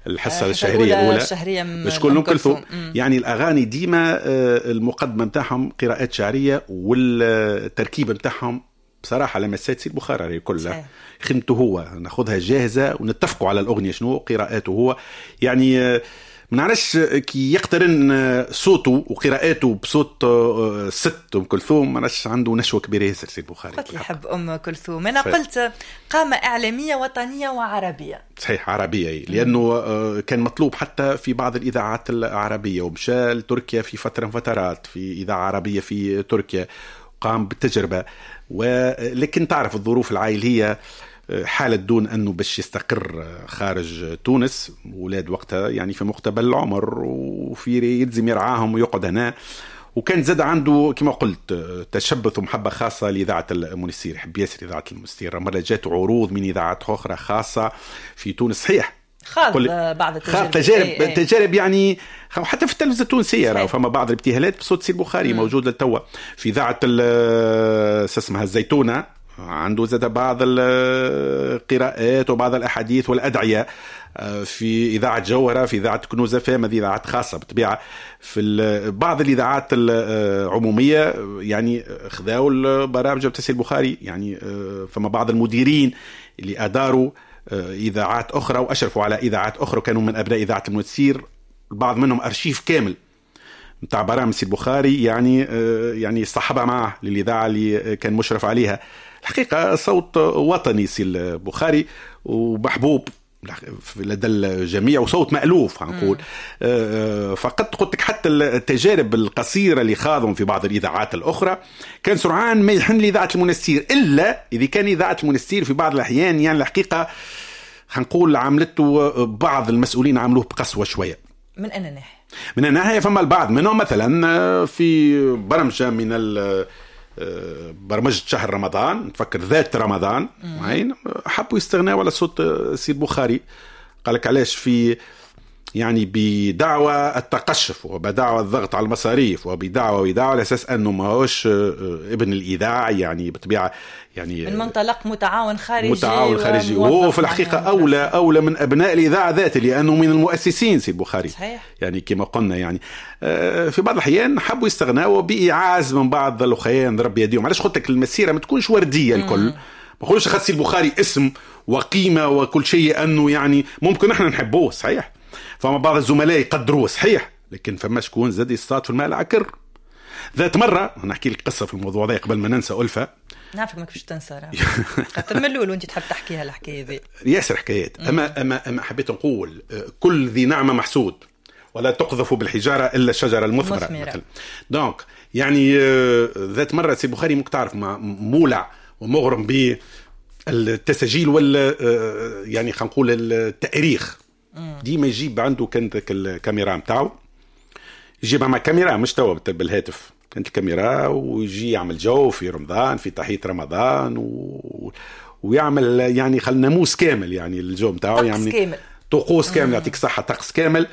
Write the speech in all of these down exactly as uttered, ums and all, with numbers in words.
الحصة الشهرية الأولى الشهرية بشكل أم كلثوم. يعني الأغاني ديما المقدمة متاعهم قراءات شعرية، والتركيب متاعهم بصراحة لمسات سي البخاري كلها خدمته هو، ناخذها جاهزة ونتفقوا على الأغنية شنو قراءاته هو. يعني ما نعرفش كي يقترن صوته وقراءاته بصوت ست أم كلثوم، ما نعرفش عنده نشوة كبيرة ياسر سي البخاري. قلت يحب أم كلثوم. أنا صحيح. قلت قامة إعلامية وطنية وعربية. صحيح عربية، لأنه كان مطلوب حتى في بعض الإذاعات العربية، ومشى لتركيا في فترة فترات في إذاعة عربية في تركيا، قام بالتجربة. ولكن تعرف الظروف العائلية حالة دون أنه باش يستقر خارج تونس، ولاد وقتها يعني في مقتبل العمر وفي يلزم يرعاهم ويقعد هنا. وكان زاد عنده كما قلت تشبث ومحبة خاصة لإذاعة المنستير، يحب ياسر إذاعة المنستير. مرة جات عروض من إذاعات أخرى خاصة في تونس صحيح، خاض بعض التجارب تجارب, ايه ايه. تجارب يعني حتى في التلفزة التونسية فما بعض الابتهالات بصوت سي البخاري مم. موجود للتوا في إذاعة اسمها الزيتونة. عنده زاد بعض القراءات وبعض الأحاديث والأدعية في إذاعة جوهرة، في إذاعة كنوز فام، هذه إذاعات خاصة بطبيعة. في بعض الإذاعات العمومية يعني خذاوا البرامج بتاع سي البخاري، يعني فما بعض المديرين اللي أداروا إذاعات أخرى وأشرفوا على إذاعات أخرى كانوا من أبناء إذاعة المنستير، البعض منهم أرشيف كامل متاع برامج سي البخاري، يعني يعني صحبها معه للإذاعة اللي كان مشرف عليها. الحقيقة صوت وطني سي البخاري ومحبوب لدى الجميع وصوت مألوف هنقول. فقد قلت لك حتى التجارب القصيرة اللي خاضهم في بعض الإذاعات الأخرى كان سرعان ما يحن لإذاعة المنستير، إلا إذا كان إذاعة المنستير في بعض الأحيان يعني الحقيقة هنقول عملته بعض المسؤولين عملوه بقسوة شوية. من أنا ناحية من الناحية فما البعض منهم مثلا في برمجة من برمجة شهر رمضان، نفكر ذات رمضان معين، حبوا يستغنوا على صوت سي البخاري. قالك علاش؟ في يعني بدعوة التقشف وبدعوة الضغط على المصاريف وبدعوة ودعوة على أساس أنه ما هوش ابن الإذاعة، يعني بطبيعة يعني من منطلق متعاون خارجي متعاون خارجي وهو في الحقيقة أولى أولى من أبناء الإذاعة ذات، لأنه من المؤسسين سي البخاري صحيح. يعني كما قلنا يعني في بعض الأحيان حبوا يستغنوا بإعاز من بعض الأخوان ضرب يديهم. علاش قلت لك المسيرة ما تكونش وردية الكل، ما قولش خاص البخاري اسم وقيمة وكل شيء، أنه يعني ممكن إحنا نحبوه صحيح، فما بعض الزملاء يقدروه صحيح، لكن فما شكون زاد يصطاد في الماء العكر. ذات مرة نحكي لك قصة في الموضوع ده قبل ما ننسى ألفة. نعرفك ما كنتش تنسى خاطر من الأول وأنت تحب تحكيها الحكاية ذي ياسر حكايات. أما أما أما حبيت نقول كل ذي نعمة محسود ولا تقذف بالحجارة إلا الشجرة المثمرة مثلا. دونك يعني ذات مرة سي البخاري ممكن تعرف مولع ومغرم بالتسجيل ولا يعني خلينا نقول التاريخ. ديما يجيب عنده كانت الكاميرا متاعو، يجيبها مع كاميرا مش توا بالهاتف، كانت الكاميرا ويجي يعمل جو في رمضان في تحية رمضان و... ويعمل يعني خل ناموس كامل، يعني الجو متاعو يعني طقوس كامل يعطيك صحة، طقس كامل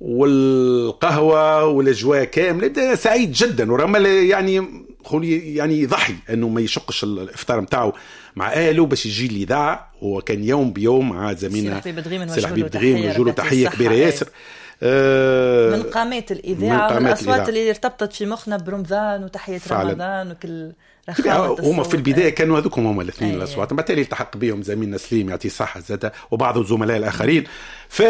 والقهوة والأجواء كاملة، سعيد جدا. ورمل يعني خلي يعني ضحي انه ما يشقش الافطار متاعو مع اهله باش يجي الاذاعه. وكان يوم بيوم مع زميلنا سي حبيب دغيم نقولوا تحيه كبيره ياسر آه من قامات الاذاعه والاصوات اللي ارتبطت في مخنا برمضان وتحيه فعلا. رمضان وكل هما في البدايه كانوا هذوك هما الاثنين الاصوات، بالتالي التحق بهم زميلنا سليم يعطيه الصحه زاده وبعض الزملاء الاخرين. ف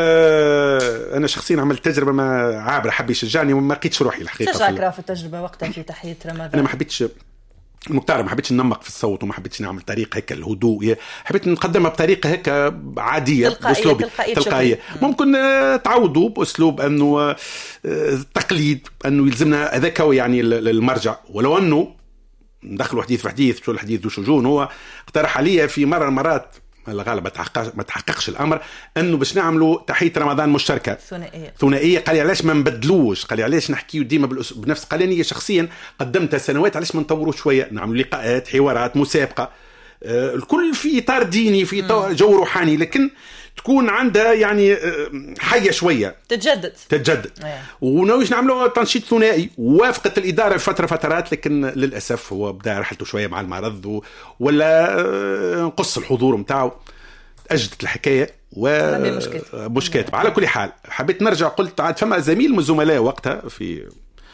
انا شخصيا عملت تجربه ما عابر حب يشجعني وما لقيتش روحي الحقيقه. شجعك في التجربه وقتها في تحيه رمضان؟ انا ما حبيتش المقترب، ما حبيتش ننمق في الصوت وما حبيتش نعمل طريقه هيك الهدوء، حبيت نقدمها بطريقه هيك عاديه باسلوب تلقائيه. ممكن تعودوا باسلوب انه تقليد انه يلزمنا هذاك يعني المرجع، ولو انه ندخلوا حديث في حديث شو الحديث وشجون. هو اقترح عليا في مره مرات الغالب ما تحققش الامر انه باش نعملوا تحيه رمضان مشتركه ثنائيه ثنائيه. قال لي علاش ما نبدلوش، قال لي علاش نحكيو ديما بنفس، قال لي شخصيا قدمتها سنوات علاش ما نطوروا شويه، نعملوا لقاءات حوارات مسابقه آه الكل في اطار ديني في جو روحاني، لكن تكون عندها يعني حيه شويه تتجدد تتجدد وناويش نعملوا تنشيط ثنائي. وافقت الاداره فتره فترات، لكن للاسف هو بدا رحلته شويه مع المرض ولا نقص الحضور نتاعو، اجدت الحكايه ومش كاتب. على كل حال حبيت نرجع، قلت عاد فما زميل من الزملاء وقتها في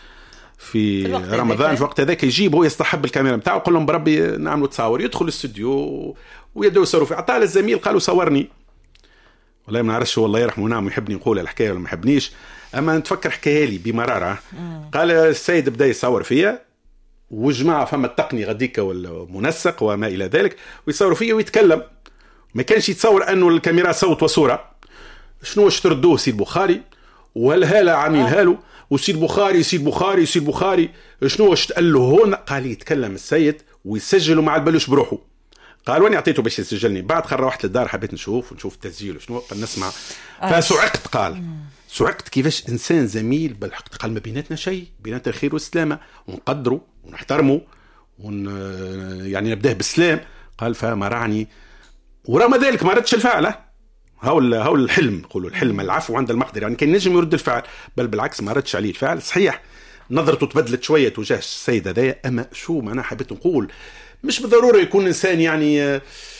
في رمضان في وقت هذاك يجيب هو يستحب الكاميرا نتاعو، يقول لهم بربي نعملوا تصاور، يدخل الاستوديو ويبداو يصوروا فيه. عطاه الزميل قالوا صورني، والله ما نعرفش والله يرحمه نعم يحبني نقول الحكايه ولا ما يحبنيش، اما نتفكر حكايه لي بمراره. قال السيد بدا يصور فيا وجماعه فما التقني غديك ولا منسق وما الى ذلك، ويصوروا فيا ويتكلم. ما كانش يتصور انه الكاميرا صوت وصوره. شنو واش تردوه سيد بخاري والهاله عاملها له، وسيد بخاري سيد بخاري سيد بخاري شنو واش تقال له هون. قال يتكلم السيد ويسجله مع البلوش بروحه. قال واني اعطيته باش يسجلني. بعد خل روحت للدار حبيت نشوف ونشوف التسجيل شنو قال نسمع. فسعقت، قال سعقت كيفاش انسان زميل بالحق. قال ما بيناتنا شيء، بيناتنا الخير والسلامه ونقدره ونحترمه ون يعني نبداه بالسلام. قال فما رعني ورغم ذلك ما ردش الفعل. هاول هاول الحلم يقولوا الحلم العفو عند المقدر، يعني كان نجم يرد الفعل، بل بالعكس ما ردش عليه الفعل. صحيح نظرته تبدلت شويه تجاه السيد هذايا، اما شو ما انا حبيت نقول مش بالضروره يكون انسان يعني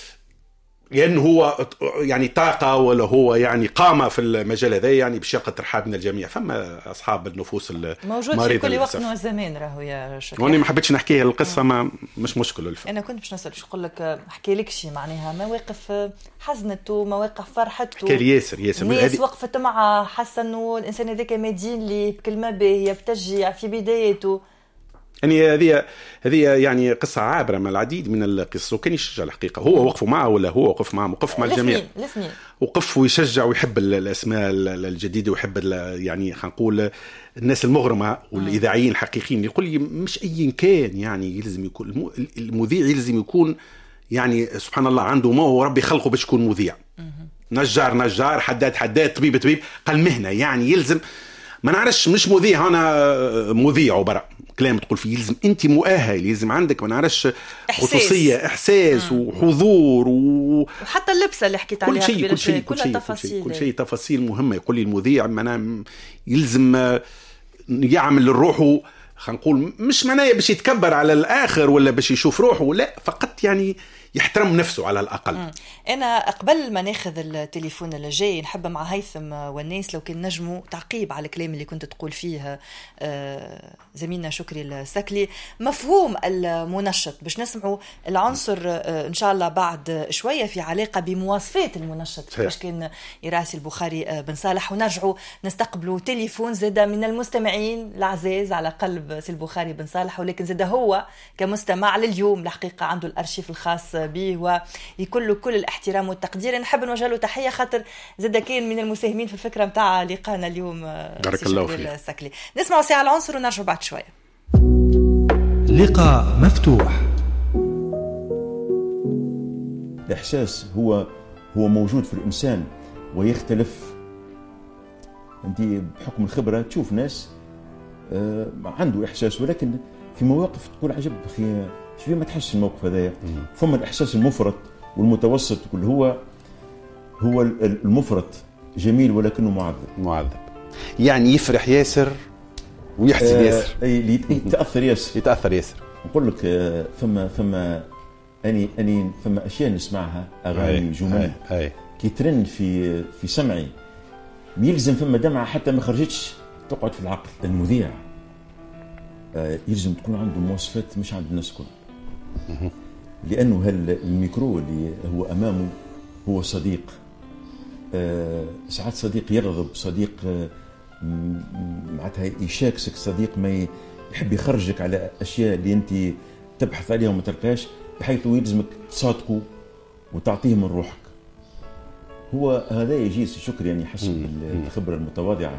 لأنه هو يعني طاقة ولا هو يعني قامة في المجال هذا يعني بشقة ترحاب من الجميع. فما أصحاب النفوس المريضة موجود في كل وقت وزمان راهو يا شكرا. وأنا ما حبيتش نحكيها القصة، ما مش مشكلة الفن. أنا كنت باش نسأل شو نقول لك، أحكي لك شيء معناها مواقف حزنته مواقف فرحته. حكى لي ياسر ياسر الناس وقفت معه حاسة إنه الإنسان هذاك مدين لي بكلمة باهية بتشجيع في بدايته. يعني هذه هذه يعني قصة عابرة من العديد من القصص، وكان يشجع الحقيقة. هو وقفوا معه ولا هو وقف معه؟ وقف مع الجميع، وقف ويشجع ويحب الأسماء الجديدة ويحب يعني خلينا نقول الناس المغرمة والإذاعيين الحقيقيين. يقول لي مش أي كان يعني يلزم يكون المذيع، يلزم يكون يعني سبحان الله عنده ما هو ربي خلقه باش يكون مذيع. نجار نجار، حداد حداد، طبيب طبيب. قال مهنة يعني يلزم ما نعرفش مش مذيع أنا مذيع وبرأ كلام تقول فيه، يلزم أنت مؤهل، يلزم عندك ما نعرفش خصوصية إحساس مم. وحضور و... وحتى اللبسة اللي حكيت عليها كل شيء كل شيء كل شيء كل شيء, كل شيء تفاصيل مهمة. يقول لي المذيع أنا يلزم يعمل لروحه خلينا نقول مش معناه باش يتكبر على الآخر ولا باش يشوف روحه، لا فقط يعني يحترم نفسه على الأقل. مم. أنا قبل ما ناخذ التليفون اللي جاي نحب مع هيثم والناس لو كان نجموا تعقيب على الكلام اللي كنت تقول فيه زميلنا شكري السكلي، مفهوم المنشط باش نسمعوا العنصر إن شاء الله بعد شوية في علاقة بمواصفات المنشط باش كان يراسي البخاري بن صالح، ونرجعوا نستقبلوا تليفون زادة من المستمعين العزاز على قلب سي البخاري بن صالح، ولكن زادة هو كمستمع لليوم الحقيقة عنده الأرشيف الخاص به ويكون له كل الاحترام والتقدير. نحب نوجه له تحيه خاطر زاد كان من المساهمين في الفكره نتاع لقانا اليوم. بارك الله فيك. نسمعوا ساعه العنصر ونرجع بعد شويه. لقاء مفتوح. الاحساس هو هو موجود في الانسان ويختلف. انت بحكم الخبره تشوف ناس عنده احساس، ولكن في مواقف تقول عجب اخي شويه ما تحسش الموقف هذايا. ثم الاحساس المفرط والمتوسط، كل هو هو المفرط جميل ولكنه معذب معذب يعني يفرح ياسر ويحزن آه ياسر، اي يتاثر ياسر يتاثر ياسر. نقول لك آه فما فما اني اني فما اشياء نسمعها اغاني جمل كي ترن في في سمعي يلزم فما دمعه حتى ما خرجتش تقعد في العقل. المذيع آه يلزم تكون عنده مواصفات مش عند الناس كل، لأنه هالميكرو اللي هو أمامه هو صديق. أه ساعات صديق يغضب، صديق أه معناتها يشاكسك، صديق ما يحب يخرجك على أشياء اللي أنت تبحث عليها وما تلقاش، بحيث يلزمك تصادقه وتعطيه من روحك. هو هذا يجيس شكر يعني حسب الخبرة المتواضعة.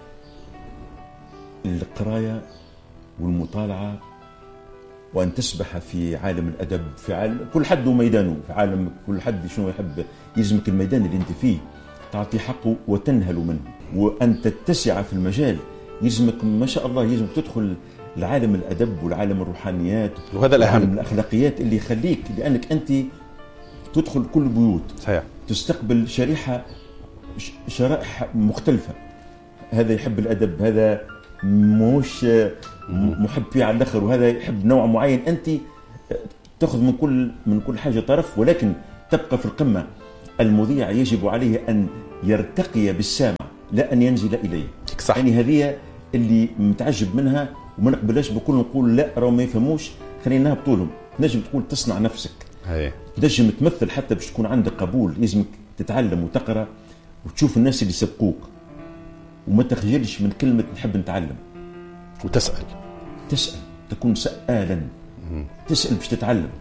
القراية والمطالعة وأن تسبح في عالم الأدب، في عالم كل حد وميدانه، في عالم كل حد شنو يحب، يلزمك الميدان اللي أنت فيه تعطي حقه وتنهل منه، وأن تتسع في المجال يلزمك ما شاء الله يلزمك تدخل العالم الأدب والعالم الروحانيات وهذا الأهم، الأخلاقيات اللي يخليك، لأنك أنت تدخل كل بيوت صحيح. تستقبل شريحة شرائح مختلفة. هذا يحب الأدب، هذا مش محب فيه على الآخر، وهذا يحب نوع معين. أنت تأخذ من كل من كل حاجة طرف، ولكن تبقى في القمة. المذيع يجب عليه أن يرتقي بالسامع لا أن ينزل إليه. صح. يعني هذه اللي متعجب منها وما نقبلهاش بكل نقول لا راهم ما يفهموش خليناها بطولهم. نجم تقول تصنع نفسك، هي. نجم تمثل حتى باش تكون عندك قبول، لازمك تتعلم وتقرأ وتشوف الناس اللي سبقوك وما تخجلش من كلمة نحب نتعلم وتسأل تسأل تكون سؤالا تسأل باش تتعلم.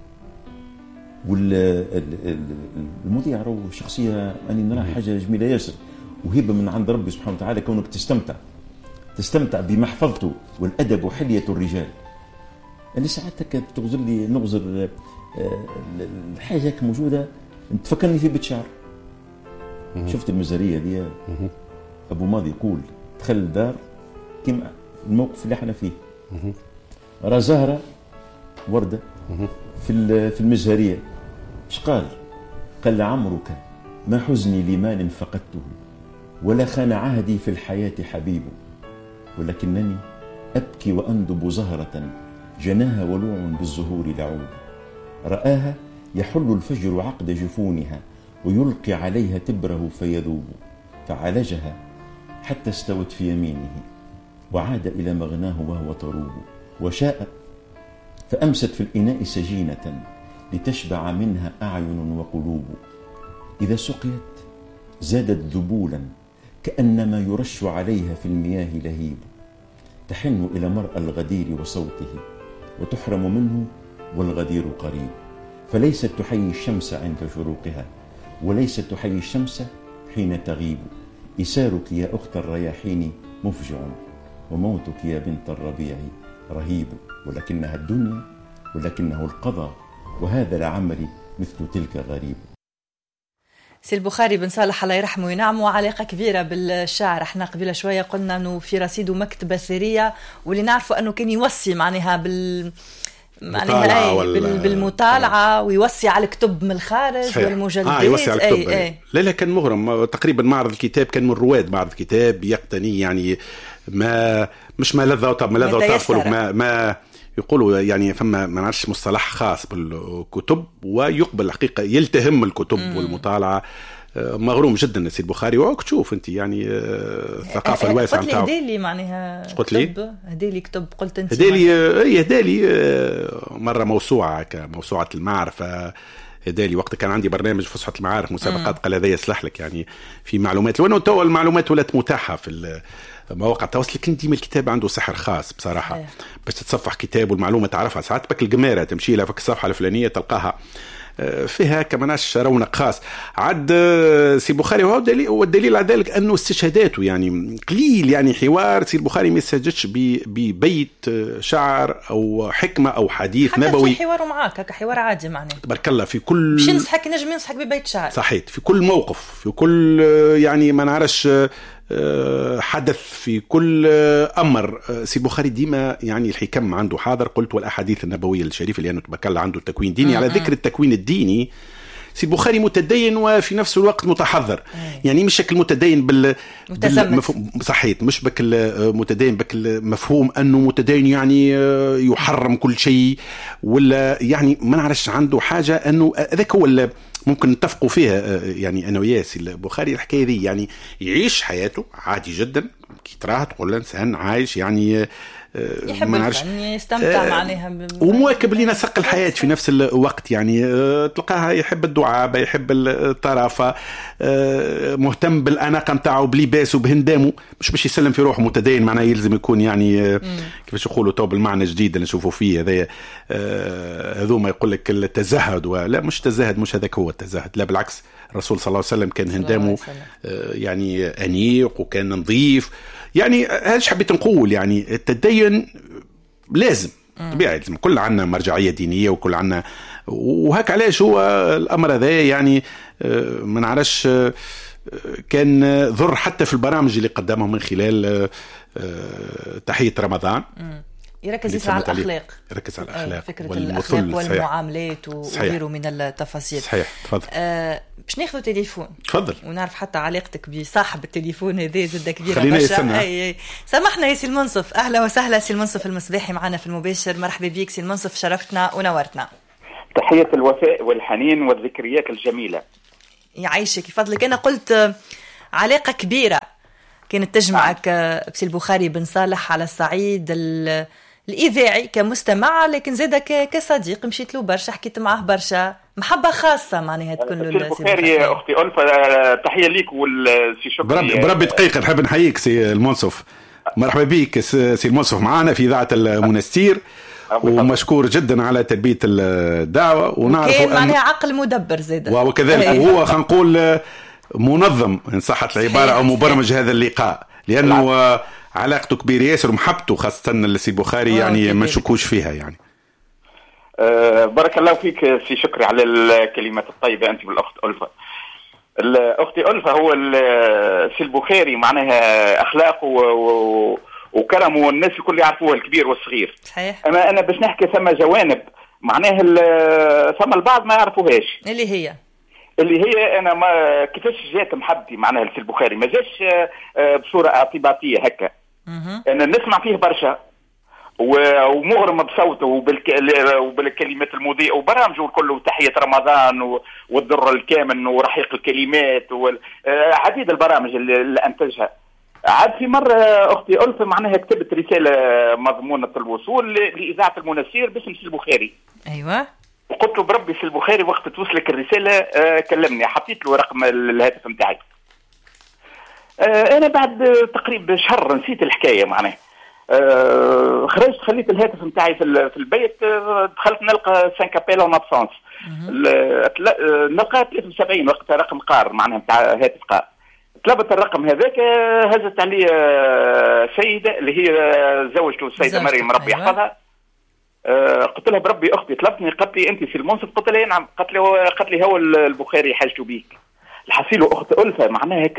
والمذيع راهو شخصية أني نرى حاجة جميلة ياسر وهبة من عند ربي سبحانه وتعالى، كونك تستمتع تستمتع بمحفظته والأدب وحلية الرجال. اللي ساعتك تغزر لي نغزر الحاجة موجودة تفكرني في بيت شعر. شفت المزارية دي أبو ماضي يقول دخل الدار كما الموقف اللي احنا فيه، راه زهرة وردة في في المزهرية. ايش قال؟ قال لعمرك ما حزني لمال فقدته ولا خان عهدي في الحياة حبيب، ولكنني أبكي وأندب زهرة جناها ولوع بالزهور لعوب، رآها يحل الفجر عقد جفونها ويلقي عليها تبره فيذوب، فعالجها حتى استوت في يمينه وعاد إلى مغناه وهو طروب، وشاء فأمست في الإناء سجينة لتشبع منها أعين وقلوب، إذا سقيت زادت ذبولا كأنما يرش عليها في المياه لهيب، تحن إلى مرأى الغدير وصوته وتحرم منه والغدير قريب، فليست تحيي الشمس عند شروقها وليست تحيي الشمس حين تغيب، إسارك يا أخت الرياحين مفجع وموتك يا بنت الربيع رهيب، ولكنها الدنيا ولكنه القضاء وهذا لعمري مثل تلك غريب. سي البخاري بن صالح الله يرحمه وينعمه علاقة كبيرة بالشعر. احنا قبيلة شوية قلنا انه في رصيده مكتبة ثرية، واللي نعرفه انه كان يوصي معناها بال معناها وال... بالمطالعة ويوصي على الكتب من الخارج صحيح. والمجلدات آه يوصي على الكتب اي اي. لا لا كان مغرم تقريبا. معرض الكتاب كان من رواد معرض الكتاب، يقتني يعني ما مش ما لذة وطب ما لذة وطب ما ما يقولوا يعني فما ما نعرفش مصطلح خاص بالكتب، ويقبل الحقيقة يلتهم الكتب مم. والمطالعة. مغروم جدا السي البخاري. وعك تشوف انت يعني الثقافه الواسعه نتاعو. قلت لي هدالي معناها قلت لي هدالي كتب قلت انت هدالي اي هدالي مره موسوعه كموسوعه المعرفه. هدالي وقت كان عندي برنامج فصحى المعارف مسابقات، قال هذا يصلح لك يعني في معلومات، لانه تو المعلومات ولات متاحه في مواقع التواصل، لكن ديما الكتاب عنده سحر خاص بصراحه. أيه. باش تتصفح كتاب والمعلومه تعرفها ساعات بك الجماره تمشي لها في الصفحه الفلانيه تلقاها فيها كمناش رونق خاص. عد سي البخاري وهو الدليل، والدليل على ذلك انه استشهاداته يعني قليل، يعني حوار سي البخاري ما يسجدش ببيت شعر او حكمه او حديث نبوي. حتى في حواره معاك هكا حوار عادي معناه تبارك الله في كل مش نصحك نجم ينصحك ببيت شعر صحيح، في كل موقف في كل يعني ما نعرفش حدث في كل أمر. سي البخاري ديما يعني الحكم عنده حاضر. قلت والأحاديث النبوية الشريفة لأنه تبارك الله عنده التكوين ديني. على ذكر التكوين الديني سي البخاري متدين وفي نفس الوقت متحضر. يعني مش شكل متدين بال بالمفهوم صحيح، مش بكل متدين بكل مفهوم أنه متدين يعني يحرم كل شيء، ولا يعني ما نعرفش عنده حاجة أنه ذاك هو ممكن نتفقوا فيها يعني أنا وياسي البخاري الحكاية دي. يعني يعيش حياته عادي جدا كي تراها تقول له إنسان عايش يعني يحب الفن يستمتع معناها ب... ومواكب لنا سق الحياة في نفس الوقت. يعني تلقاها يحب الدعابة، يحب الطرافة، مهتم بالأناقة متاعه بلباسه بهندامه، مش باش يسلم في روحه متدين معناه يلزم يكون يعني كيفاش يقولوا تو بالمعنى الجديد اللي نشوفوا فيه هذا هذو ما يقول لك التزهد. ولا مش تزهد، مش هذاك هو التزهد، لا بالعكس. الرسول صلى الله عليه وسلم كان هندامه يعني أنيق وكان نظيف. يعني هذا حبيت نقول يعني التدين لازم طبيعي، لازم كل عنا مرجعية دينية وكل عنا وهك. علاش هو الأمر هذا يعني ما نعرفش كان ضر حتى في البرامج اللي قدمهم من خلال تحية رمضان. يركز على الأخلاق، يركز على الأخلاق فكرة الأخلاق والمعاملات وغيره من التفاصيل. صحيح. تفضل. آه باش ناخذ تليفون. تفضل. ونعرف حتى علاقتك بصاحب التليفون هذا زد كبيرة خلينا يسمع. أي أي. سامحنا يا سي المنصف. أهلا وسهلا سي المنصف المصباحي معنا في المباشر. مرحبا بيك سي المنصف، شرفتنا ونورتنا. تحية الوفاء والحنين والذكريات الجميلة. يعيشك يفضلك. انا قلت علاقه كبيره كانت تجمعك بسي البخاري بن صالح على الصعيد الاذاعي كمستمع، لكن زاد كصديق مشيت له برشا، حكيت معاه برشا، محبه خاصه معناها تكون له. سي البخاري اختي ألفة تحيه ليك والسي شكري. بربي, بربي دقيقه نحب نحييك سي المنصف، مرحبا بك سي المنصف معنا في اذاعه المنستير، ومشكور جدا على تلبيه الدعوه. ونعرف كان معناها عقل مدبر زاد، وكذلك هو خلينا نقول منظم ان صحت العباره او مبرمج هذا اللقاء، لانه علاقته كبيره ياسر ومحبته خاصه السي البخاري يعني ما نشكوش فيها يعني. أه بارك الله فيك سي شكري على الكلمات الطيبه انت والاخت ألفة. الاختي ألفة هو السي البخاري معناها اخلاقه و... وكرمه والناس الكل يعرفوه الكبير والصغير. صحيح. اما انا باش نحكي ثم جوانب معناها ثم البعض ما يعرفوهاش، اللي هي اللي هي انا ما كيفاش جات محبتي معناها السي البخاري. ما جاش بصوره اعتباطيه هكا، انا نسمع فيه برشا ومغرم بصوته وبالكلمات المضيئه وبرامجه الكل، وتحيه رمضان والدر الكامن ورحيق الكلمات وعديد البرامج اللي انتجها. عاد في مرة أختي ألفة معناها كتبت رسالة مضمونة الوصول لإذاعة المنستير باسم سي البخاري. أيوة. وقلت له بربي سي البخاري وقت توصلك الرسالة آه كلمني، حطيت له رقم الهاتف متاعي. آه أنا بعد تقريبا شهر نسيت الحكاية معناها. آه خرجت خليت الهاتف متاعي في, في البيت، آه دخلت نلقى سانكابيلا ونابسانس، نلقى ثلاثة وسبعين وقتها رقم قار معناها متاع هاتف قار. طلبت الرقم هذاك، هزت عليه سيدة اللي هي زوجته السيدة مريم ربي يحفظها. أه قلت لها بربي أختي طلبتني، قالت لي أنت في المنصف؟ قلت لها نعم. قالت لي هو قالت لي هو البخاري حاجته بيك. الحصيل أخت ألفة معناها هيك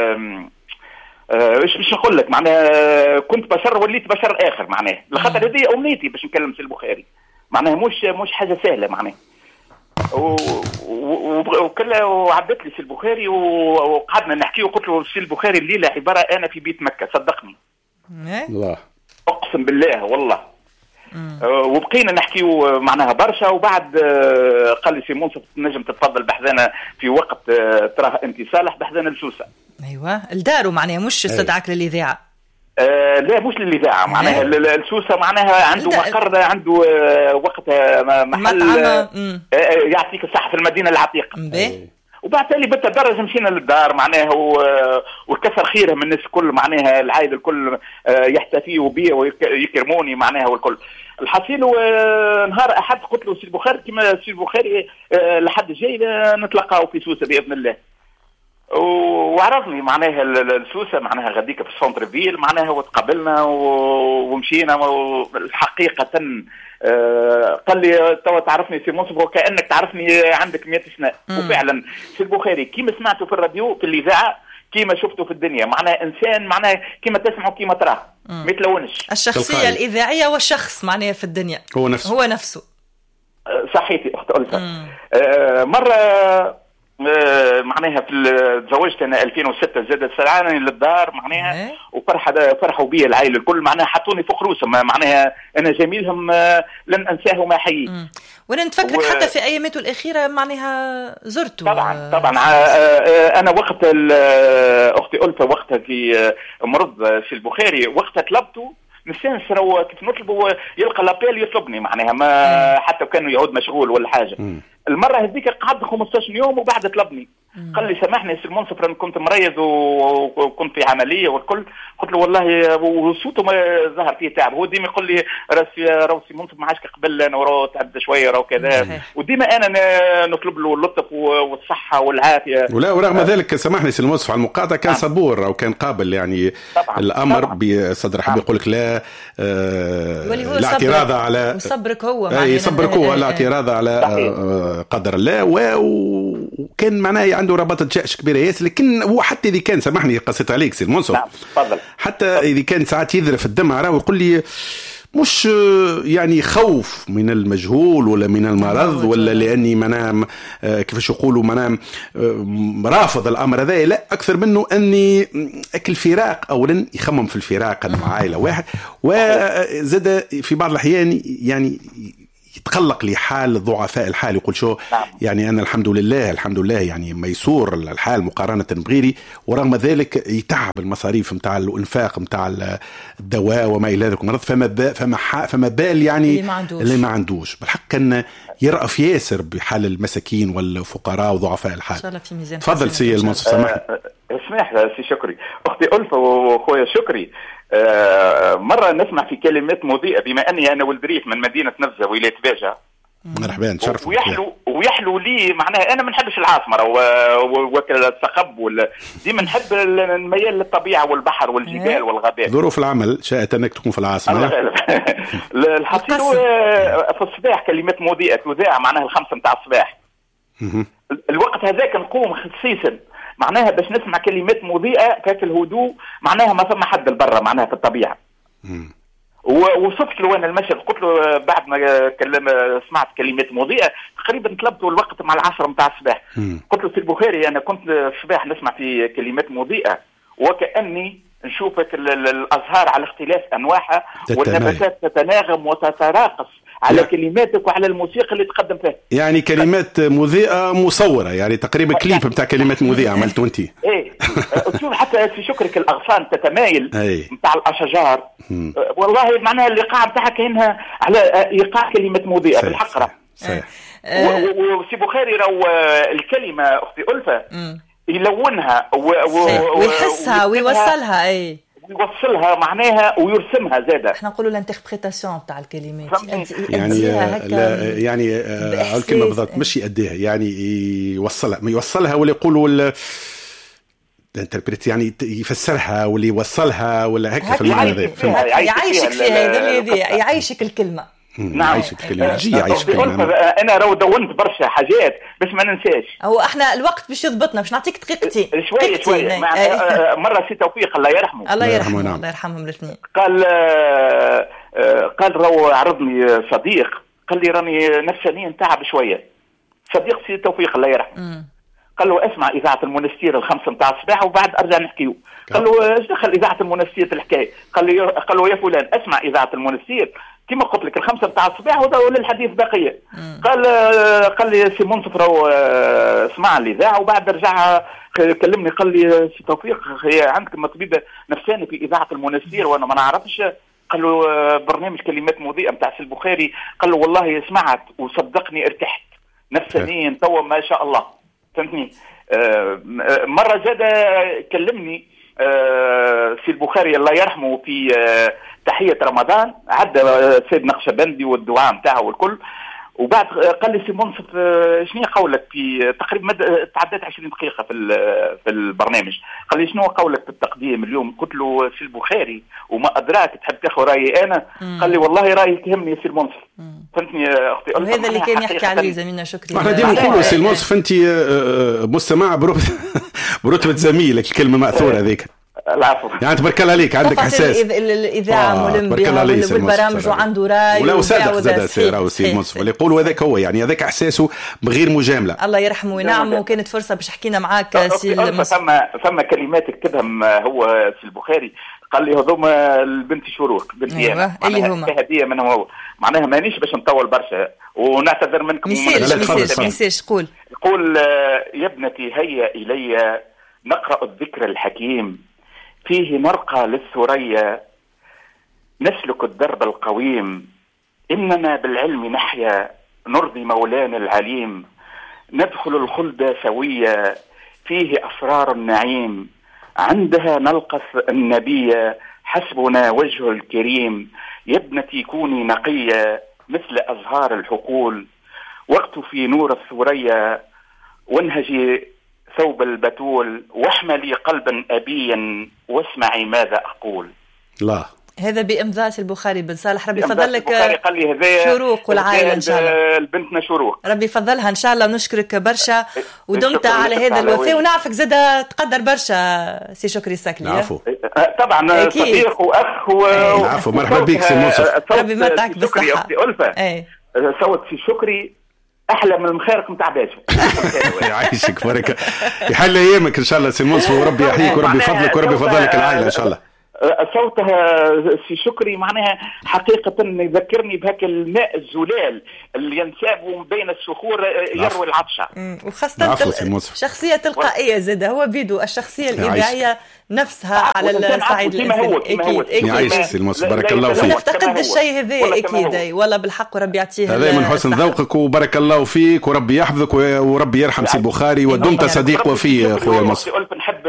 ايش باش نقول لك معناها كنت بشر وليت بشر آخر معناها، لخاطر هذه أمنيتي باش نكلم في البخاري معناها، مش مش حاجة سهلة معناها. وكلها وعدت لي سي البخاري وقعدنا نحكي، وقلت له سي البخاري الليله عباره انا في بيت مكه صدقني الله اقسم بالله والله. وبقينا نحكي معناها برشا، وبعد قال لي سي منصف نجم تتفضل بحذانا في وقت تراه انت صالح بحذانا لسوسه. ايوه الدارو معناها مش استدعاك للاذاعه. آه لا مش للإذاعة معناها السوسة معناها عنده مقر، عنده آه وقتها محل آه آه يعطيك الصحة في المدينة العتيقة. وبعد تالي بالتدرج مشينا للدار معناها وكثر خيرها من الناس الكل معناها، العائلة الكل آه يحتفيوا بي ويكرموني معناها والكل. الحصيل نهار أحد قلت له سي البخاري كما سي البخاري آه لحد الجاي نتلقاو في سوسة بإذن الله. وعرضني معناها السوسه معناها غديك في السونتر فيل معناها، وتقابلنا ومشينا. الحقيقه قال لي توا تعرفني سي منصف وكانك تعرفني عندك مئة سنه. وفعلا سي البخاري كيما سمعته في الراديو في الاذاعه كيما شفته في الدنيا معناها انسان معناها كيما تسمعه كيما تراه ما يتلونش. الشخصيه الإذاعية والشخص معناها في الدنيا هو نفسه هو نفسه. صحيتي اخت ألفة. آه مره معناها في تزوجت انا ألفين وستة زاد سرعاني للدار معناها، وفرحه فرحوا بي العائله الكل معناها، حطوني فوق رؤوسهم معناها، انا جميلهم لن انساه ما حيي. وانا نتفكرك و... حتى في ايامته الاخيره معناها زرته. طبعا طبعا انا وقت اختي ألفة وقتها في مرض في البخاري وقتها طلبته نسان سروا كيف نطلبوا يلقى لابيل يطلبني معناها ما مم. حتى كانوا يعود مشغول ولا حاجه. مم. المره هذيك قعد خمسطاش يوم وبعد طلبني. مم. قال لي سامحني سي المنصف انا كنت مريض وكنت في عمليه والكل. قلت له والله وصوته ما ظهر فيه تعب، هو ديما يقول لي راسي راسي منصف ما عادش قبل انا وراه تعب شويه وراه كذا، وديما انا نطلب له اللطف والصحه والعافيه. ولا ورغم آه. ذلك سامحني سي المنصف على المقاطعه كان آه. صبور او كان قابل يعني طبعًا. الامر بصدر حب يقول لك لا آه الاعتراض على صبرك هو يصبرك هو الاعتراض على آه قدر الله، وكان معناه عنده رباطه جأش كبيره ياسر. لكن هو حتى اذا كان سامحني قصيت عليك سي المنصف نعم. فضل. حتى اذا كان ساعات يذرف الدم راه ويقول لي مش يعني خوف من المجهول ولا من المرض ولا لاني منام كيفاش يقولوا منام رافض الامر هذا، لا اكثر منه اني اكل فراق اولا يخمم في الفراق انا عائله واحد، وزاد في بعض الاحيان يعني يتقلق لحال ضعفاء الحال، يقول شو نعم. يعني أنا الحمد لله الحمد لله يعني ميسور الحال مقارنة بغيري، ورغم ذلك يتعب المصاريف متاع الإنفاق متاع الدواء وما إلى ذلك مرض، فما با فما فما بال يعني اللي ما عندوش, اللي ما عندوش. بالحق كان يرأف ياسر بحال المساكين والفقراء وضعفاء الحال. إن شاء الله في ميزان. تفضل سي المنصف. سامحني. اسمح لي سي شكري، أختي ألفة وأخويا شكري. آه مرة نسمع في كلمات مضيئة، بما أني أنا ولد ريف من مدينة نفزة ولاية باجة. مرحبا نشرف. ويحلو ويحلو لي معناها أنا ما نحبش العاصمة وكل الصخب ولا ديما نحب الميال للطبيعة والبحر والجبال والغابات. ظروف العمل شاءت أنك تكون في العاصمة. الحصيل في الصباح كلمات مضيئة تذاع معناها الخمسة متاع الصباح. الوقت هذاك نقوم خصيصا معناها باش نسمع كلمات مضيئة كاك الهدوء، معناها ما ثم حد البرة معناها في الطبيعة. ووصفت له انا المشهد، قلت له بعد ما كلم سمعت كلمات مضيئة تقريبا طلبته الوقت مع العصر متاع الصباح. قلت له في البخاري انا كنت الصباح نسمع في كلمات مضيئة وكأني نشوفك الازهار على اختلاف انواعها والنباتات تتناغم وتتراقص على كلماتك وعلى الموسيقى اللي تقدم فيها. يعني كلمات مذيئة مصورة، يعني تقريبا كليب بتاع كلمات مذيئة عملته انت. ايه تشوف حتى في شكرك الاغصان تتمايل نتاع الاشجار. والله معناها الايقاع بتاعها كانها على ايقاع كلمة مذيئة بالحق. صحيح. صحيح. وسي بخاري رو الكلمة اختي ألفة يلونها ويحسها ويوصلها. اي يوصلها معناها ويرسمها زاده. احنا نقولوا الانتربريتاسيون تاع الكلمات يعني لا يعني الكلمه بالضبط مش يأديها، يعني يوصلها ما يوصلها ولا يقولوا الانتربريت يعني يفسرها ولا يوصلها ولا هيك في المعنى ذا. يعيشك فيها هذا اللي يعيشك الكلمة. نعم عايشك الكلمة جي عايشك الكلمة. أنا رو دونت برشا حاجات بس ما ننساش. هو إحنا الوقت باش يضبطنا باش نعطيك دقيقتين. شوية شوية. مرة سي توفيق الله يرحمه. الله يرحمه. نعم. الله يرحمهم الاثنين. قال قال رو عرضني صديق قال لي راني نفسانيا تعب شوية. صديق سي توفيق الله يرحمه. قال له اسمع إذاعة المونستير الخمسة متاع الصباح وبعد أرجع نحكيه. قال له ايش دخل إذاعة المونستير في الحكاية؟ قال له قال له يا فلان اسمع إذاعة المونستير كما قلت لك الخمسة بتاع الصباح ولا الحديث بقية. قال قال لي سي منصف راهو اسمع الإذاعة وبعد رجع كلمني قال لي سي توفيق هي عندك طبيبة نفساني في إذاعة المونستير وأنا ما نعرفش. قال له برنامج كلمات مضيئة بتاع سي البخاري. قال له والله سمعت وصدقني ارتحت نفسانيا توا ما شاء الله. فهمتني. مرة زاد كلمني سي البخاري الله يرحمه في تحية رمضان عدى سيد نقشبندي والدعاء متاعه والكل وبعد قال لي سي منصف شنو قولك في تقريبا تعدت عشرين دقيقة في في البرنامج. قال لي شنو قولك في التقديم اليوم؟ قلت له سي البخاري وما أدراك تحب تاخذ رأيي أنا. قال لي والله رأيي تهمني سي المنصف. فهمتني يا أختي. وهذا اللي كان يحكي عليه زميلنا شكري. احنا ديما نقولوا سي المنصف أنت مستمع برتبة زميلك الكلمة مأثورة هذيك. العفو. يعني تبارك الله عليك عندك احساس الاذاعه آه ملم بها والبرامج وعنده راي ولا صادق زاد سير سي منصف اللي يقولوا هذاك هو يعني هذاك احساسه بغير مجامله. الله يرحمه وينعمه. وكانت فرصه باش حكينا معاك سي ثم ثم كلمات كتبهم هو في البخاري. قال لي هذوما البنت شروق بنتي انا اللي هما هديه منهم هو معناها مانيش باش نطول برشا ونعتذر منكم. ميسيرش ميسيرش ميسيرش قول يقول يا ابنتي هيا الي نقرا الذكر الحكيم فيه نرقى للثريا نسلك الدرب القويم إننا بالعلم نحيا نرضي مولانا العليم ندخل الخلد سويا فيه أسرار النعيم عندها نلقى النبي حسبنا وجه الكريم يا ابنتي كوني نقية مثل أزهار الحقول وقت في نور الثريا وانهجي ثوب البتول واحملي قلبا أبيا واسمعي ماذا أقول. لا هذا بإمضاء البخاري بن صالح. ربي يفضل لك قال لي هذا شروق والعائلة إن شاء الله. البنتنا شروق ربي يفضلها إن شاء الله. ونشكرك برشا ودمت على هذا الوفاء ونعرفك زادة تقدر برشا سي شكري السكلي. عفو طبعا صديق وأخ و... عفو مرحبا بك سي منصف. ربي متعك بالصحة. أي صوت سي شكري احلى من المخارق نتاع باجو. يعيشك بركه يحل ايامك ان شاء الله سي منصف وربي يحييك وربي يفضلك وربي يفضلك العائله ان شاء الله. صوتها سي شكري معناها حقيقة يذكرني بهاك الماء الزلال اللي ينساب بين الصخور يروي العطشة. وخاصة شخصية تلقائية زاد هو بيدو الشخصية الإذاعية نفسها على الصعيد الإنساني. أكيد يعيش سي الموسى بارك الله فيك. ونفتقد الشيء هذا أكيد والله بالحق وربي يعطيه. هذا من حسن ذوقك وبارك الله فيك وربي يحفظك وربي يرحم سي البخاري ودمت صديق وفي خويا الموسى. نحب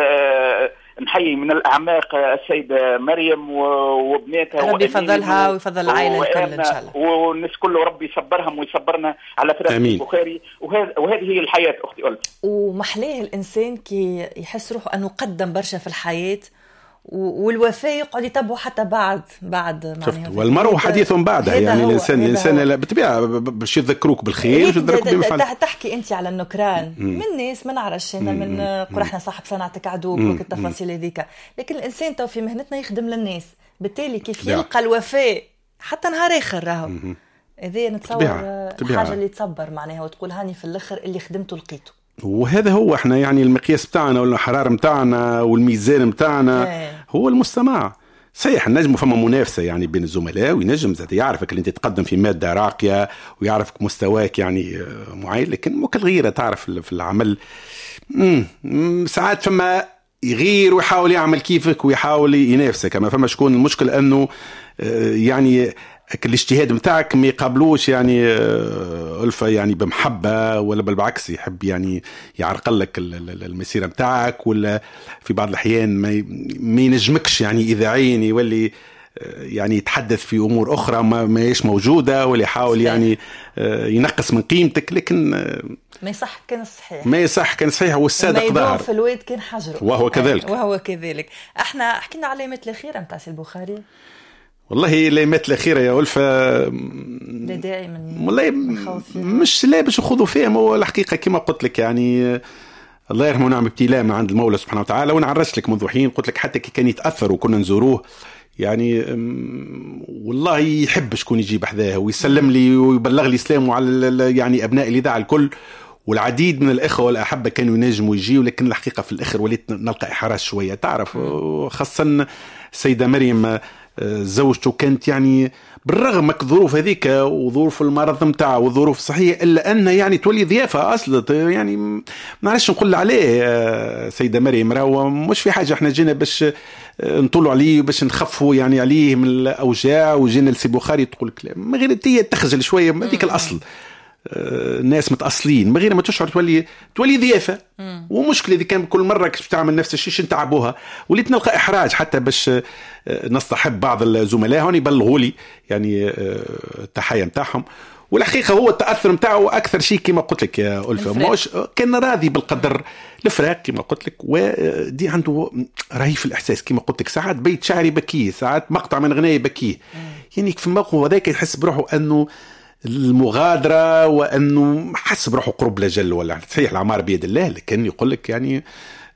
نحيي من الأعماق السيدة مريم وبناتها ربي يفضلها ويفضل العائلة الكل إن شاء الله والناس كله ربي يصبرهم ويصبرنا على فراق البخاري. وهذه هي الحياة أختي ألف. ومحليه الإنسان كي يحس روحه أنه قدم برشا في الحياة والوفاء يقعد يتبعه حتى بعد بعد والمرء حديث بعدها يعني الانسان الانسان بالطبيعه باش يذكروك بالخير باش يذكروك بالفعل. تحكي انت على النكران مم. من ناس ما نعرفش انا من قرحنا صاحب صنعتك عدوك وك التفاصيل هذيك لكن الانسان تو في مهنتنا يخدم للناس بالتالي كيف يلقى الوفاء حتى نهار اخر راهو هذا نتصور حاجه اللي تصبر معناها وتقول هاني في الاخر اللي خدمته لقيته. وهذا هو احنا يعني المقياس بتاعنا ولا الحرارة بتاعنا والميزان بتاعنا هو المستمع. صحيح النجم فما منافسة يعني بين الزملاء وينجم زاد يعرفك اللي انت تقدم في مادة راقية ويعرفك مستواك يعني معين لكن ممكن غيره تعرف في العمل ساعات فما يغير ويحاول يعمل كيفك ويحاول ينافسك كما فما شكون المشكل انه يعني الاجتهاد متاعك ما يقابلوش يعني ألفة يعني بمحبة ولا بالعكس يحب يعني يعرقل لك المسيرة متاعك ولا في بعض الأحيان ما ينجمكش يعني إذاعيا يولي يعني يتحدث في أمور أخرى ما يش موجودة ولا يحاول يعني ينقص من قيمتك لكن ما يصح كان صحيح ما يصح كان صحيح والصادق ظاهر في الواد كان حجره وهو كذلك وهو كذلك. احنا حكينا على الأيامات الأخيرة متاع سي البخاري والله الأيامات الأخيرة يا ألفة لا داعي من والله مش لا باش نخوضوا فيها هو الحقيقة كما قلت لك يعني الله يرحمه ونعم ابتلاء من عند المولى سبحانه وتعالى ونعرش لك منذ حين قلت لك حتى كي كان يتأثر وكنا نزوروه يعني والله يحب شكون يجي بحذاه ويسلم لي ويبلغ لي سلامه على يعني أبناء الإذاعة الكل والعديد من الإخوة والأحبة كانوا ينجموا يجيوا لكن الحقيقة في الآخر وليت نلقى إحراج شوية تعرف خاصة السيدة مريم زوجته كانت يعني بالرغم من الظروف هذيك وظروف المرض متاعه والظروف الصحية إلا أنها يعني تولي ضيافة أصلا يعني ما نعرفش نقول عليه سيدة مريم راهو مش في حاجة احنا جينا باش نطلوا عليه باش نخفوا يعني عليه من الأوجاع وجينا لسي بخاري تقول كلام ما غير هي تخجل شوية هذيك الأصل الناس متأصلين ما غير ما تشعر تولي تولي ضيافة ومشكلة إذا كان كل مرة كيف تعمل نفس الشيء شن تعبوها وليت نلقى إحراج حتى باش نصطحب بعض الزملاء هون يبلغوا لي يعني التحية متاعهم والحقيقة هو التأثر متاعه أكثر شيء كما قلت لك يا ألفة مش كان راضي بالقدر الفراق كما قلت لك ودي عنده رهيف الإحساس كما قلت لك ساعات بيت شعري بكيه ساعات مقطع من غناية بكيه يعني في الموقف هذاك يحس بروحه أنه المغادرة وأنه حس بروحه قرب لجل ولا صحيح العمار بيد الله لكن يقول لك يعني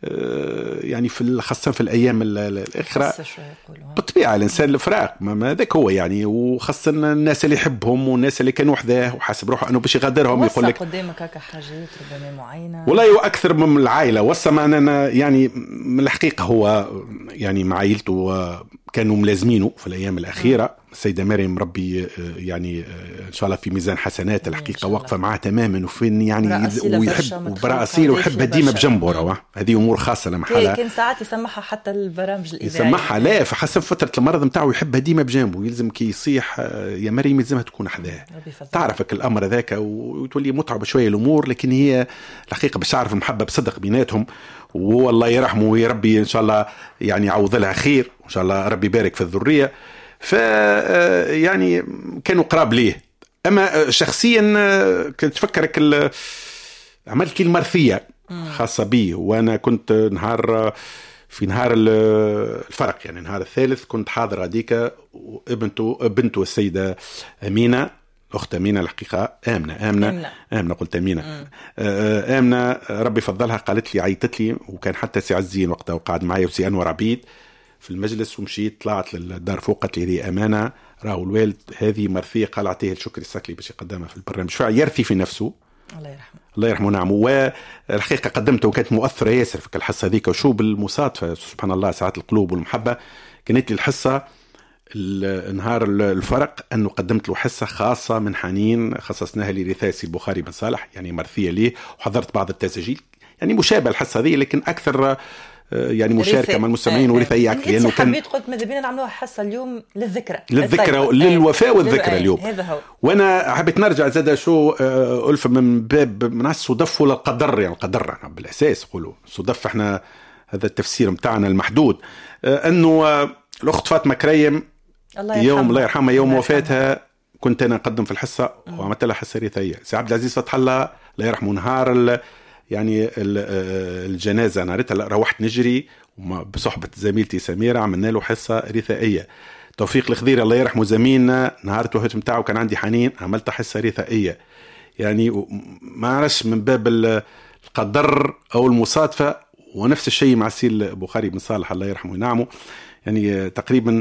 يعني في خاصة في الأيام الأخرى بالطبيعة الإنسان الفراق ما ذاك هو يعني وخاصة الناس اللي يحبهم والناس اللي كانوا وحده وحاسب روحه أنه باش يغادرهم يقول لك قدامك هكا حاجات ربما معينة والله وأكثر من العائلة وصل معنا يعني من الحقيقة هو يعني مع عائلته كانوا ملازمينه في الأيام الأخيرة السيدة مريم ربي يعني إن شاء الله في ميزان حسنات الحقيقة واقفة معاه تماما وفين يعني ويحب برأسيل ويحب ديما بجنبه رواه هذه أمور خاصة لمحلها كان ساعات يسمحها حتى البرامج الإذاعية يسمحها لا فحسب فترة المرض متاعه يحبها ديما بجنبه يلزم كي يصيح يا مريم يلزمها تكون أحداها تعرفك الأمر ذاك وتولي متعب شوية الأمور لكن هي الحقيقة باش تعرف المحبة بصدق بيناتهم والله يرحمه ويربي إن شاء الله يعني يعوض لها خير وإن شاء الله ربي يبارك في الذرية ف يعني كانوا قراب ليه أما شخصيا كنت تفكرك عملت كي المرثية خاصة بي وأنا كنت نهار في نهار الفرق يعني نهار الثالث كنت حاضر هذيك وابنته بنته السيدة أمينة أخت أمينة الحقيقة آمنة آمنة آمنة, آمنة قلت أمينة آمنة ربي فضلها قالت لي عيطت لي وكان حتى سي عزين وقتها وقعد معي وسي أنور عبيد في المجلس ومشيت طلعت للدار فوق قالت لي هذه أمانة راهو الوالد هذه مرثية قال أعطيه الشكر السكلي باش يقدمها في البرنامج فعلا يرثي في نفسه الله يرحمه الله يرحمه. نعم. والحقيقه قدمته وكانت مؤثره ياسر في الحصه هذيك، وشو بالمصادفه سبحان الله ساعات القلوب والمحبه. كانت لي الحصه النهار الفرق انه قدمت له حصه خاصه من حنين خصصناها لرثاء البخاري بن صالح، يعني مرثيه ليه، وحضرت بعض التسجيل يعني مشابه الحصه هذه لكن اكثر يعني مشاركه مع المستمعين ورثائيه اكثر. لانه كان حبيت قلت ماذا بينا نعملوها حصه اليوم للذكرى للذكرى للوفاه والذكرى اليوم. وانا حبيت نرجع زاد شو الف من باب من الصدف ولا القدر، يعني القدر يعني بالاساس يقولوا صدف، احنا هذا التفسير متاعنا المحدود. انه الاخت فاطمه كريم الله يوم الله يرحمها يوم الله وفاتها كنت انا اقدم في الحصه وعملت لها حصه رثائيه. سي عبد العزيز فتح الله الله يرحمه نهار يعني الجنازه نهارتها روحت نجري بصحبه زميلتي سميره عملنا له حصه رثائيه. توفيق الخضيري الله يرحمه زميلنا نهار الوفاه نتاعو كان عندي حنين عملت حصه رثائيه. يعني ما عرفش من باب القدر او المصادفه. ونفس الشيء مع السي البخاري بن صالح الله يرحمه وينعمه. يعني تقريبا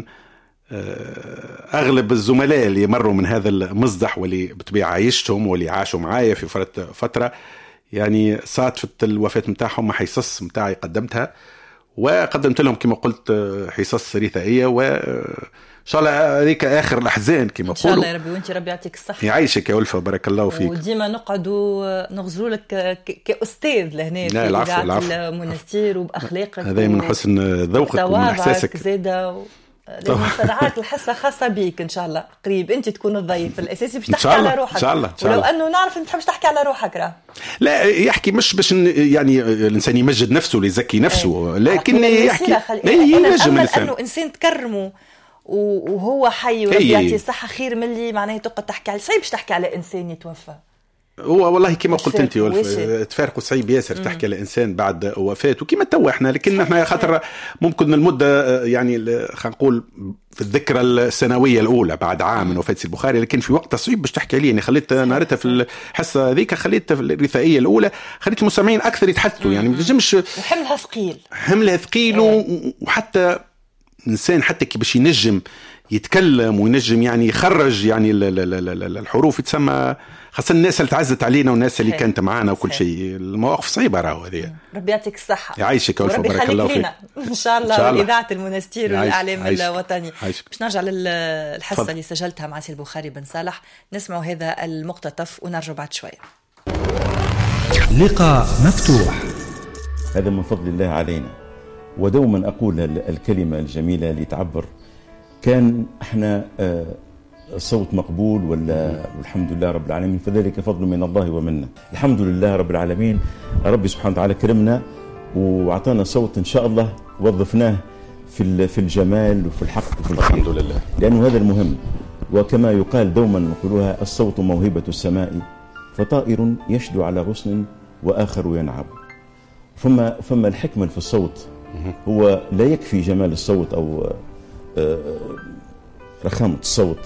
أغلب الزملاء اللي مروا من هذا المصدح واللي بطبيعة عايشتهم واللي عاشوا معايا في فترة يعني صادفة الوفاة متاعهم حصص متاعي قدمتها، وقدمت لهم كما قلت حصص رثائية، وإن شاء الله هذيك آخر الأحزان كما قولوا. إن شاء الله يا ربي وانت ربي يعطيك الصحة يعيشك يا ولفة بارك الله فيك. وديما نقعدوا نغزروا لك كأستاذ لهنا في إذاعة المنستير وبأخلاقك هذا من حسن ذوقك ومن إحساسك زادة. المستدعات الحصة خاصة بيك إن شاء الله قريب أنت تكون الضيف الأساسي باش تحكي على روحك. إن شاء الله. ولو أنه نعرف أنت تحبش تحكي على روحك راه لا يحكي مش باش يعني الإنسان يمجد نفسه ليزكي نفسه، لكن يحكي ينجم الإنسان أنه إنسان تكرمه وهو حي وربي يعطيه الصحة خير من اللي معناه تقعد تحكي على صعيب تحكي على إنسان يتوفى. هو والله كما قلت انت تفارق صعيب ياسر تحكي على انسان بعد وفاته كما تو احنا، لكن احنا خاطر ممكن المده يعني خلينا نقول في الذكرى السنويه الاولى بعد عام من وفاه البخاري، لكن في وقت صعيب باش تحكي عليه. يعني خليت نارتها في الحصه هذيك خليت الرثائيه الاولى خليت المستمعين اكثر يتحدثوا، يعني ما تنجمش حملها ثقيل حملها ثقيل وحتى انسان حتى كي باش ينجم يتكلم وينجم يعني يخرج يعني الحروف يتسمى، خاصة الناس اللي تعزت علينا والناس اللي كانت معانا وكل شيء. المواقف صعيبة راهو هذه. ربي يعطيك الصحة يعيشك وبارك الله فيك إن شاء الله. وإذاعة المنستير والإعلام الوطني. باش نرجع للحصة فضل. اللي سجلتها مع سي البخاري بن صالح، نسمعوا هذا المقتطف ونرجع بعد شوية. لقاء مفتوح. هذا من فضل الله علينا، ودوما أقول الكلمة الجميلة اللي تعبر كان احنا صوت مقبول ولا والحمد لله رب العالمين، فذلك فضل من الله ومنا. الحمد لله رب العالمين، ربي سبحانه وتعالى كرمنا وعطانا صوت ان شاء الله وظفناه في في الجمال وفي الحق وفي الخير الحمد لله، لانه هذا المهم. وكما يقال دوما نقولها الصوت موهبة السماء، فطائر يشدو على غصن واخر ينعب. فما فما الحكمة في الصوت، هو لا يكفي جمال الصوت او رخامة الصوت،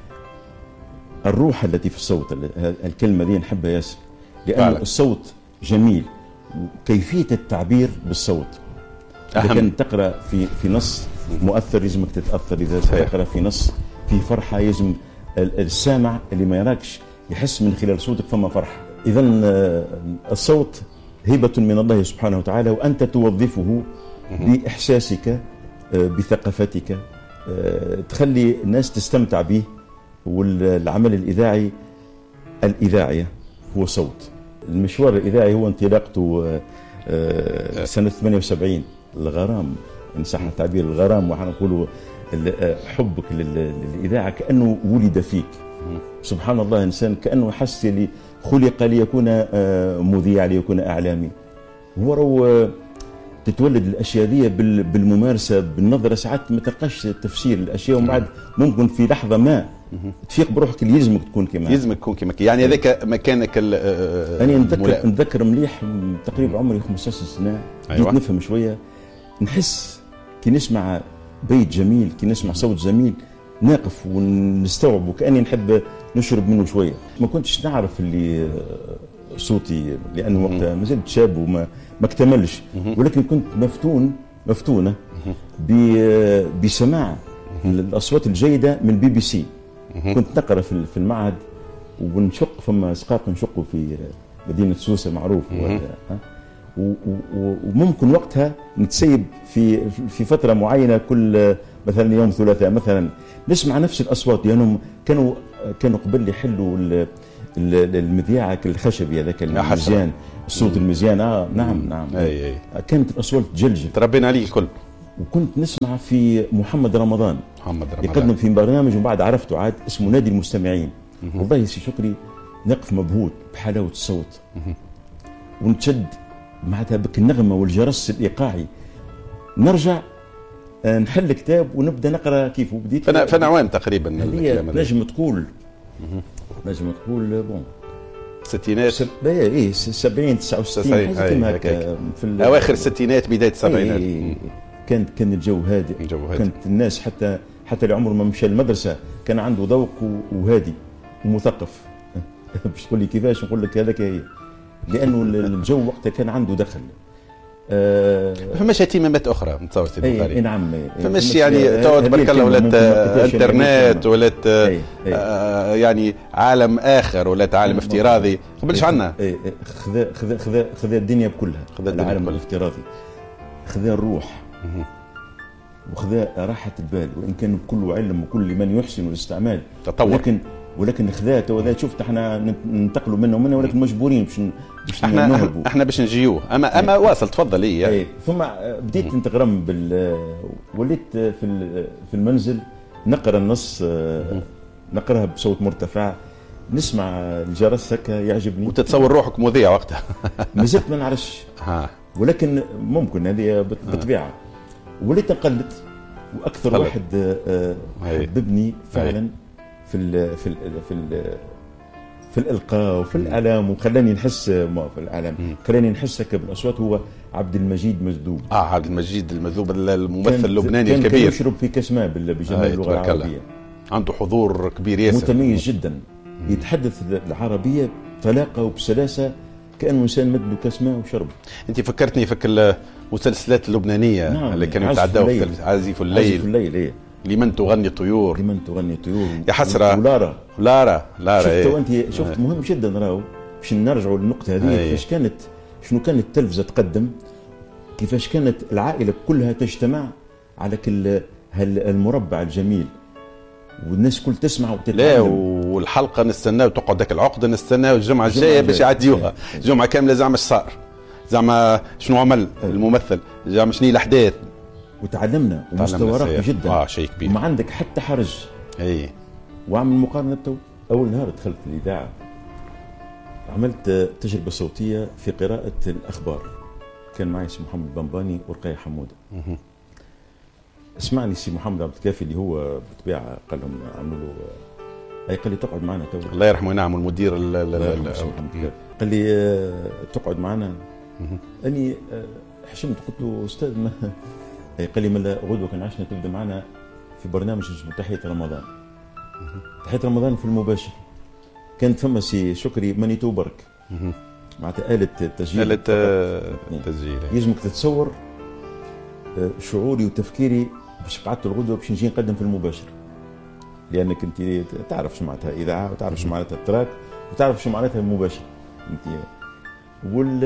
الروح التي في الصوت. الكلمة دي نحبها ياسر، لأن الصوت جميل، كيفية التعبير بالصوت. لكن تقرأ في في نص مؤثر يجمك تتأثر، إذا تقرأ في نص في فرحة يجم السامع اللي ما يراكش يحس من خلال صوتك فما فرحة. إذا الصوت هبة من الله سبحانه وتعالى، وأنت توظفه بإحساسك بثقافتك، تخلي الناس تستمتع به. والعمل الإذاعي الإذاعية هو صوت. المشوار الإذاعي هو انطلاقته سنة ثمانية وسبعين، الغرام إن صح التعبير، الغرام وحنقوله حبك للإذاعة كأنه ولد فيك. سبحان الله، إنسان كأنه حس لي خلق ليكون مذيع ليكون إعلامي. هو رو تتولد الاشياء دي بالممارسه بالنظره، ساعات ما تلقاش تفسير الاشياء، ومن بعد ممكن في لحظه ما تفيق بروحك اللي يلزمك تكون كما يلزمك تكون كما يعني هذاك مكانك. انا نتذكر نتذكر مليح تقريبا عمري خمسة عشر سنه، بديت أيوة. نفهم شويه، نحس كي نسمع بيت جميل، كي نسمع صوت جميل نقف ونستوعب وكاني نحب نشرب منه شويه. ما كنتش نعرف اللي صوتي لانه وقتها ما زلت شاب وما ما اكتملش، ولكن كنت مفتون مفتونه بسماع الاصوات الجيده من بي بي سي. كنت نقرا في المعهد ونشق فما اسقاط نشقوا في مدينه سوسه معروف. وممكن وقتها نتسيب في في فتره معينه كل مثلا يوم ثلاثاء مثلا نسمع نفس الاصوات لانهم يعني كانوا كانوا قبل يحلوا المذياع الخشبي هذاك المزيان الصوت المزيان. اه نعم نعم أي أي. كانت الاصوات تجلجل تربينا عليه الكل. وكنت نسمع في محمد رمضان محمد رمضان يقدم في برنامج ومن بعد عرفته عاد اسمه نادي المستمعين. والله سي شكري نقف مبهوت بحلاوه الصوت ونتشد معناتها بك النغمه والجرس الايقاعي. نرجع نحل كتاب ونبدا نقرا كيف بديت فانا فانا عوام تقريبا. نجم تقول نجم تقول بون الستينات سب... ايه سبعين تسعة وستين في اواخر الستينات بدايه السبعينات. إيه كانت كان الجو هادئ. كانت الناس حتى حتى اللي عمره ما مشى المدرسه كان عنده ذوق وهادي ومثقف. باش تقول لي كيفاش نقول لك هذاك هي لانه الجو وقتها كان عنده دخل. أه فماش اهتمامات اخرى نتصور سي البخاري. اي نعم. فماش يعني تو تبارك الله ولات انترنت ولات آه يعني عالم اخر ولات عالم افتراضي. قبلش عنا خذا خذا خذا خذا الدنيا بكلها. خذا العالم الافتراضي خذا الروح وخذا راحه البال وان كان بكل علم وكل من يحسن الاستعمال تطور. لكن ولكن خذا تو ذا شفت احنا ننتقلوا منه ومنه ولكن مجبورين باش باش احنا نهربوا. احنا باش نجيوه اما اما واصل تفضل. ايه اي ثم بديت نتغرم بال وليت في في المنزل نقرا النص نقراها بصوت مرتفع نسمع الجرس هكا يعجبني. وتتصور روحك مذيع وقتها؟ مازلت ما نعرفش ولكن ممكن هذه بالطبيعه. وليت نقلد واكثر خلق. واحد حببني فعلا في ال في ال في ال في الالقاء وفي الاعلام وخلاني نحس ما في الاعلام خلاني نحس هكا بالاصوات هو عبد المجيد مذوب. اه عبد المجيد المذوب الممثل اللبناني الكبير. كان يشرب في كاس ماء بجمال اللغه العربيه. عنده حضور كبير ياسر متميز جدا. مم. يتحدث العربيه بطلاقه وبسلاسه كانه انسان مد له كاس ماء وشرب. انت فكرتني في المسلسلات اللبنانيه. نعم. اللي كانوا يتعداوا في عازف الليل. عازف الليل ايه. لمن تغني الطيور. لمن تغني الطيور يا حسره. ولارا لارا لارا شفت ايه. انت شفت آه. مهم جدا راهو باش نرجعوا للنقطه هذه. كيفاش كانت شنو كانت التلفزه تقدم كيفاش كانت العائله كلها تجتمع على كل هالمربع الجميل والناس كل تسمع وتتعلم. لا والحلقه نستناو تقعد ذاك العقد نستناو الجمعه الجايه باش يعديوها. جمعه كامله زعما اش صار زعما شنو عمل الممثل زعما شنو الاحداث. وتعلمنا ومستوى راقي جدا. اه شيء كبير. وما عندك حتى حرج. اي وعمل مقارنه تو اول نهار دخلت الاذاعه عملت تجربه صوتيه في قراءه الاخبار. كان معي سي محمد بنباني ورقايه حموده. اسمعني سي محمد عبد الكافي اللي هو بالطبيعه قال لهم عملوا له اي قال لي تقعد معنا تو. الله يرحمه نعم المدير قال لي تقعد معنا. اني حشمت قلت له استاذ ما قال لي ملا غدوه كان عشنا تبدا معنا في برنامج اسمه تحيه رمضان. تحيه رمضان في المباشر كانت فما سي شكري مانيتو برك معناتها آلة تسجيل. آلة تسجيل يلزمك تتصور شعوري وتفكيري باش قعدت الغدوه باش نجي نقدم في المباشر لانك انت تعرف شو معناتها اذاعه وتعرف شو معناتها التراك وتعرف شو معناتها المباشر انت. وال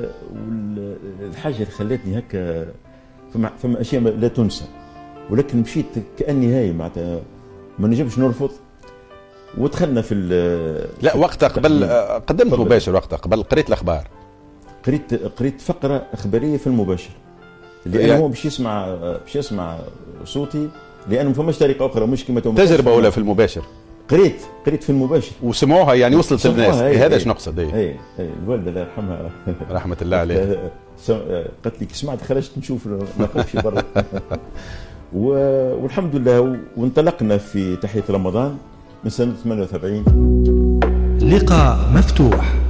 والحاجه اللي خلتني هكا فما فما اشياء لا تنسى ولكن مشيت كاني هاي معناتها ما نجمش نرفض ودخلنا في لا وقتها قبل قدمت مباشر. وقتها قبل قريت الاخبار قريت قريت فقره اخباريه في المباشر لانه يعني هو باش يسمع باش يسمع صوتي لانه ما فماش طريقه اخرى مش كما تجربه ولا في المباشر. قريت قريت في المباشر وسمعوها يعني وصلت للناس. هذا ايش نقصد. اي اي الوالده الله يرحمها رحمه الله عليها قالت لي سمعت خرجت نشوف ما نخرجش برا. والحمد لله وانطلقنا في تحيه رمضان من سنه ثمانية وسبعين. لقاء مفتوح.